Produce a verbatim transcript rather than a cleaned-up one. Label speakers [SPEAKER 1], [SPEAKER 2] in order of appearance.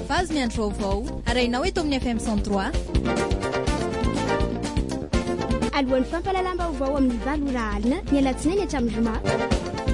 [SPEAKER 1] fahafazo miandro vaovao arainao eto amin'ny F M cent trois.
[SPEAKER 2] Alohan'ny fampalalam-baovao amin'ny valo ora alina ny alatsinainy hatramin'ny zoma.